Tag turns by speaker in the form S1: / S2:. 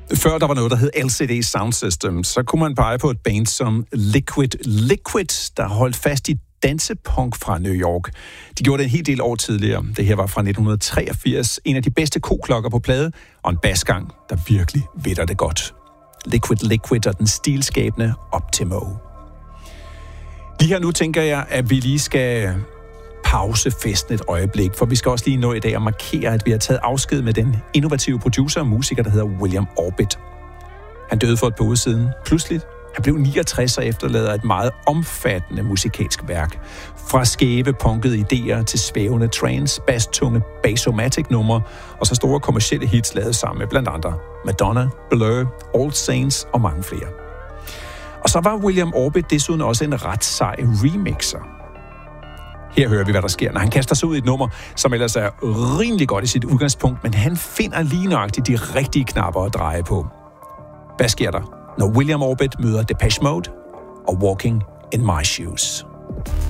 S1: Før der var noget, der hed LCD Sound System, så kunne man pege på et band som Liquid, der holdt fast i dansepunk fra New York. De gjorde det en hel del år tidligere. Det her var fra 1983. En af de bedste koklokker på plade, og en basgang, der virkelig vitter det godt. Liquid og den stilskabende Optimo. Lige her nu tænker jeg, at vi lige skal pause festen et øjeblik, for vi skal også lige nå i dag at markere, at vi har taget afsked med den innovative producer og musiker, der hedder William Orbit. Han døde for et par uger siden. Pludselig. Han blev 69 og efterlader et meget omfattende musikalsk værk. Fra skæve, punkede idéer til svævende trance, basstunge, bassomatic-numre og så store kommercielle hits lavet sammen med blandt andre Madonna, Blur, All Saints og mange flere. Og så var William Orbit desuden også en ret sej remixer. Her hører vi, hvad der sker, når han kaster sig ud i et nummer, som ellers er rimelig godt i sit udgangspunkt, men han finder lige nøjagtigt de rigtige knapper at dreje på. Hvad sker der, når William Orbit møder Depeche Mode og Walking in My Shoes?